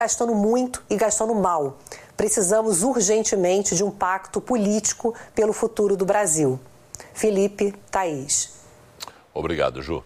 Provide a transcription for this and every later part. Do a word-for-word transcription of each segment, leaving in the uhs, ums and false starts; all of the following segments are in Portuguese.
Gastando muito e gastando mal. Precisamos urgentemente de um pacto político pelo futuro do Brasil. Felipe, Thaís. Obrigado, Ju.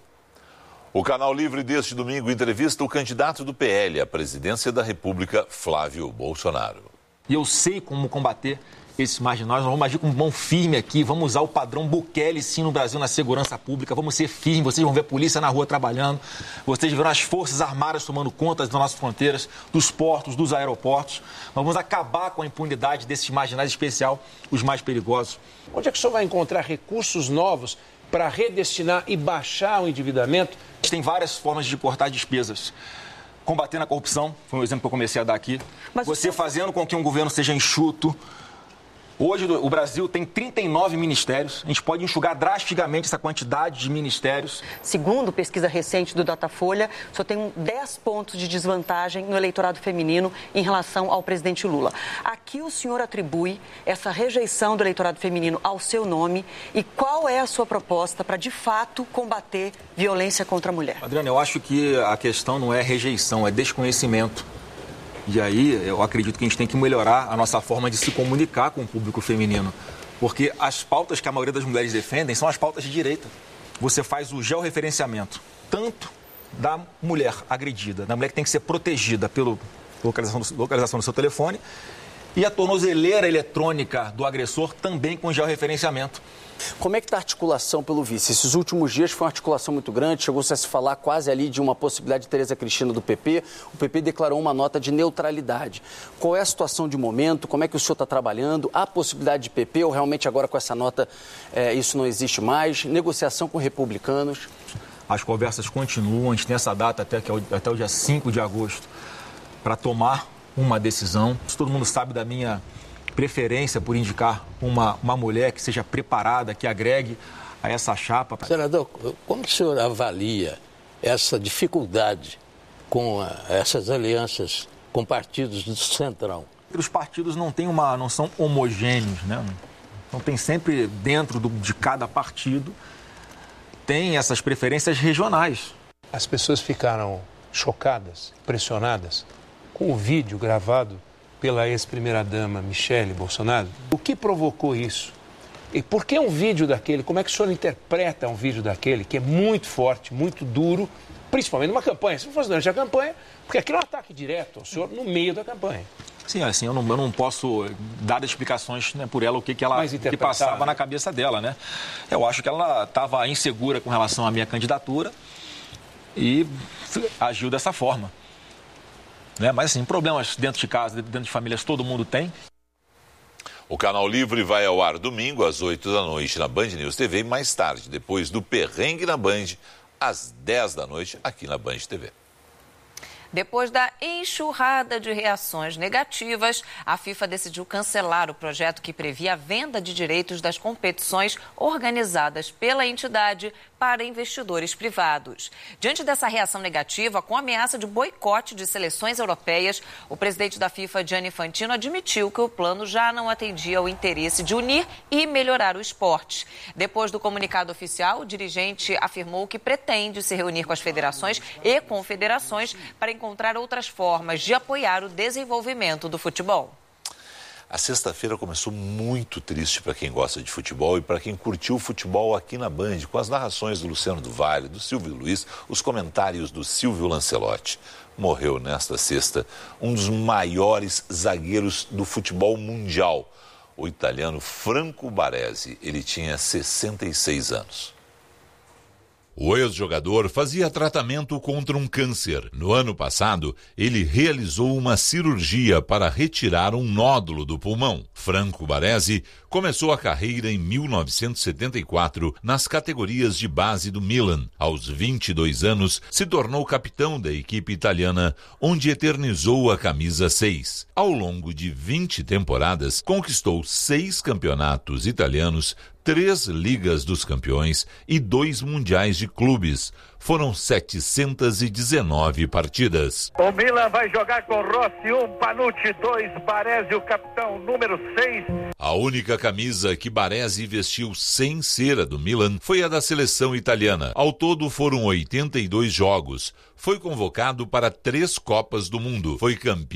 O Canal Livre deste domingo entrevista o candidato do P L à presidência da República, Flávio Bolsonaro. E eu sei como combater esses marginais, nós vamos agir com mão firme aqui, vamos usar o padrão Bukele sim no Brasil na segurança pública, vamos ser firmes, vocês vão ver a polícia na rua trabalhando, vocês verão as forças armadas tomando conta das nossas fronteiras, dos portos, dos aeroportos, nós vamos acabar com a impunidade desses marginais, em especial os mais perigosos. Onde é que o senhor vai encontrar recursos novos para redestinar e baixar o endividamento? Tem várias formas de cortar despesas. Combatendo a corrupção, foi um exemplo que eu comecei a dar aqui. Mas você fazendo com que um governo seja enxuto. Hoje o Brasil tem trinta e nove ministérios, a gente pode enxugar drasticamente essa quantidade de ministérios. Segundo pesquisa recente do Datafolha, só tem dez pontos de desvantagem no eleitorado feminino em relação ao presidente Lula. Aqui o senhor atribui essa rejeição do eleitorado feminino ao seu nome e qual é a sua proposta para, de fato, combater violência contra a mulher? Adriana, eu acho que a questão não é rejeição, é desconhecimento. E aí, eu acredito que a gente tem que melhorar a nossa forma de se comunicar com o público feminino. Porque as pautas que a maioria das mulheres defendem são as pautas de direita. Você faz o georreferenciamento, tanto da mulher agredida, da mulher que tem que ser protegida pela localização do, localização do seu telefone, e a tornozeleira eletrônica do agressor também com georreferenciamento. Como é que está a articulação pelo vice? Esses últimos dias foi uma articulação muito grande, chegou-se a se falar quase ali de uma possibilidade de Tereza Cristina do P P. O P P declarou uma nota de neutralidade. Qual é a situação de momento? Como é que o senhor está trabalhando? Há possibilidade de P P ou realmente agora com essa nota é, isso não existe mais? Negociação com republicanos? As conversas continuam, a gente tem essa data até, que é o, até o dia cinco de agosto para tomar uma decisão. Todo mundo sabe da minha preferência por indicar uma, uma mulher que seja preparada, que agregue a essa chapa. Senador, como o senhor avalia essa dificuldade com a, essas alianças com partidos do Centrão? Os partidos não, têm uma, não são homogêneos, né? Então tem sempre dentro do, de cada partido, tem essas preferências regionais. As pessoas ficaram chocadas, pressionadas com o vídeo gravado pela ex-primeira-dama Michele Bolsonaro. O que provocou isso? E por que um vídeo daquele? Como é que o senhor interpreta um vídeo daquele que é muito forte, muito duro, principalmente numa campanha? Se não fosse durante a campanha, porque aquilo é um ataque direto ao senhor no meio da campanha. Sim, assim, eu não, eu não posso dar explicações, né, por ela o que, que ela que passava na cabeça dela, né? Eu acho que ela estava insegura com relação à minha candidatura e agiu dessa forma. Né? Mas, assim, problemas dentro de casa, dentro de famílias, todo mundo tem. O Canal Livre vai ao ar domingo às oito da noite na Band News T V e mais tarde, depois do Perrengue na Band, às dez da noite aqui na Band T V. Depois da enxurrada de reações negativas, a FIFA decidiu cancelar o projeto que previa a venda de direitos das competições organizadas pela entidade para investidores privados. Diante dessa reação negativa, com ameaça de boicote de seleções europeias, o presidente da FIFA, Gianni Infantino, admitiu que o plano já não atendia ao interesse de unir e melhorar o esporte. Depois do comunicado oficial, o dirigente afirmou que pretende se reunir com as federações e confederações para encontrar outras formas de apoiar o desenvolvimento do futebol. A sexta-feira começou muito triste para quem gosta de futebol e para quem curtiu o futebol aqui na Band, com as narrações do Luciano do Vale, do Silvio Luiz, os comentários do Silvio Lancelotti. Morreu nesta sexta um dos maiores zagueiros do futebol mundial, o italiano Franco Baresi. Ele tinha sessenta e seis anos. O ex-jogador fazia tratamento contra um câncer. No ano passado, ele realizou uma cirurgia para retirar um nódulo do pulmão. Franco Baresi começou a carreira em mil novecentos e setenta e quatro nas categorias de base do Milan. Aos vinte e dois anos, se tornou capitão da equipe italiana, onde eternizou a camisa seis. Ao longo de vinte temporadas, conquistou seis campeonatos italianos, três Ligas dos Campeões e dois Mundiais de Clubes. Foram setecentas e dezenove partidas. O Milan vai jogar com Rossi um, Panucci dois, Baresi o capitão número seis. A única camisa que Baresi vestiu sem ser a do Milan foi a da seleção italiana. Ao todo foram oitenta e dois jogos. Foi convocado para três Copas do Mundo. Foi campeão